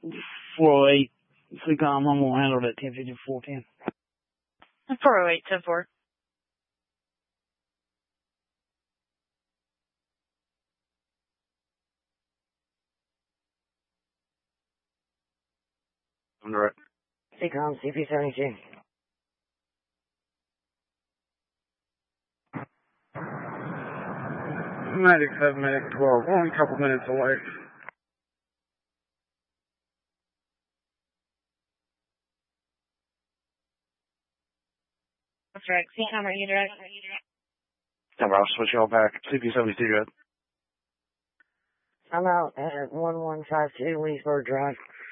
408. CCOM, I'm going to handle that 105410. 408, 10-4. I'm direct. CCOM, CP72. Medic 7, Medic 12. Only a couple minutes away. That's right. CCOM, are you direct? Number, I'll switch y'all back. CP72, good. I'm out at 1152 Leesburg Drive.